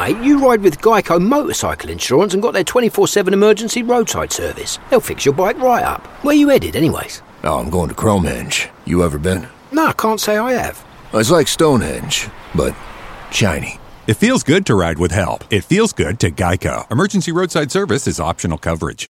mate, you ride with Geico Motorcycle Insurance and got their 24/7 emergency roadside service. They'll fix your bike right up. Where you headed, anyways? Oh, I'm going to Cromhenge. You ever been? No, I can't say I have. It's like Stonehenge, but shiny. It feels good to ride with help. It feels good to Geico. Emergency roadside service is optional coverage.